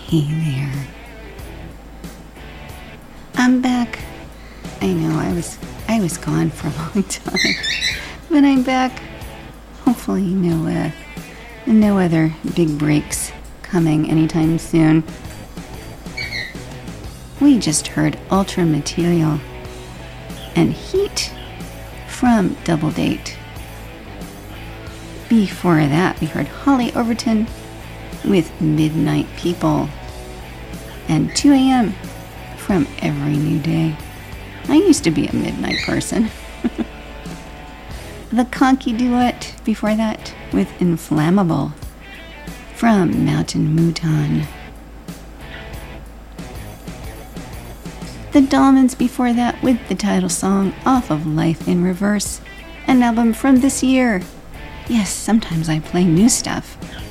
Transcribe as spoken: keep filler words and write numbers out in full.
Hey there. I'm back. I know I was I was gone for a long time, but I'm back. Hopefully no uh, no other big breaks coming anytime soon. We just heard Ultra Material and Heat from Double Date. Before that, we heard Holly Overton with Midnight People and two a.m. from Every New Day. I used to be a midnight person. The Conky Duet before that with Inflammable from Mountain Mouton. The Dolmens before that with the title song off of Life in Reverse, an album from this year. Yes, sometimes I play new stuff.